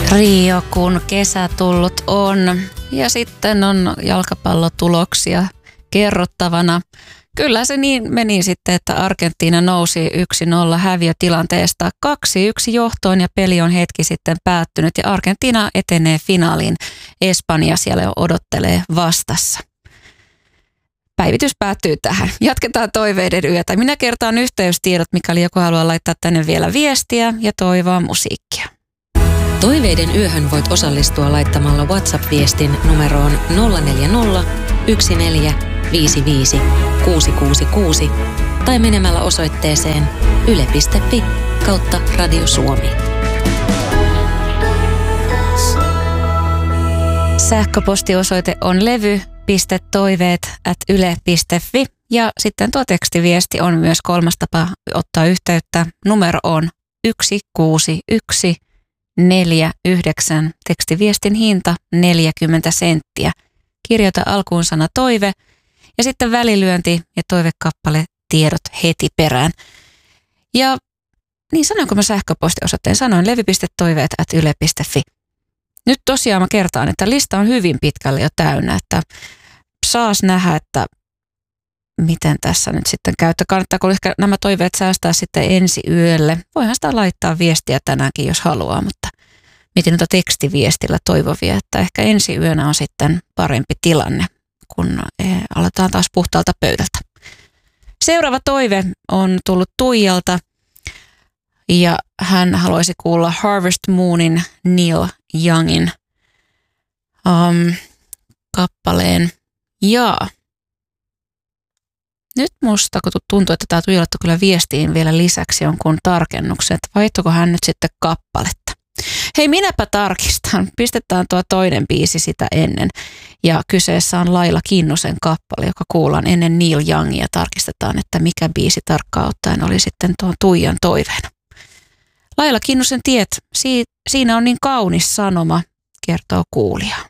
Rio, kun kesä tullut on ja sitten on jalkapallotuloksia kerrottavana. Kyllä se niin meni sitten, että Argentiina nousi 1-0 häviötilanteesta 2-1 johtoon ja peli on hetki sitten päättynyt ja Argentiina etenee finaaliin. Espanja siellä jo odottelee vastassa. Päivitys päättyy tähän. Jatketaan toiveiden yötä. Minä kertaan yhteystiedot, mikäli joku haluaa laittaa tänne vielä viestiä ja toivoa musiikkia. Toiveiden yöhön voit osallistua laittamalla WhatsApp-viestin numeroon 040 14 55 666 tai menemällä osoitteeseen yle.fi/Radio Suomi. Sähköpostiosoite on levy.toiveet@yle.fi ja sitten tuo tekstiviesti on myös kolmas tapa ottaa yhteyttä. Numero on 16149, tekstiviestin hinta 40 senttiä. Kirjoita alkuun sana toive ja sitten välilyönti ja toivekappale tiedot heti perään. Ja niin sanoinko mä sähköpostiosoitteen? Sanoin levy.toiveet@yle.fi. Nyt tosiaan mä kertaan, että lista on hyvin pitkälle jo täynnä, että saas nähdä, että miten tässä nyt sitten käy. Kannattaako ehkä nämä toiveet säästää sitten ensi yölle? Voihan sitä laittaa viestiä tänäänkin, jos haluaa, mutta miten noita tekstiviestillä toivovia, että ehkä ensi yönä on sitten parempi tilanne, kun aletaan taas puhtaalta pöydältä. Seuraava toive on tullut Tuijalta ja hän haluaisi kuulla Harvest Moonin Neil Youngin kappaleen. Ja nyt musta kun tuntuu, että tämä Tuija laittoi kyllä viestiin vielä lisäksi jonkun tarkennuksen, että vaihtoiko hän nyt sitten kappaletta. Hei, minäpä tarkistan. Pistetään tuo toinen biisi sitä ennen. Ja kyseessä on Laila Kinnusen kappale, joka kuullaan ennen Neil Youngia. Tarkistetaan, että mikä biisi tarkkaan ottaen oli sitten tuon Tuijan toiveena. Laila Kinnusen Tiet, siinä on niin kaunis sanoma, kertoo kuulija.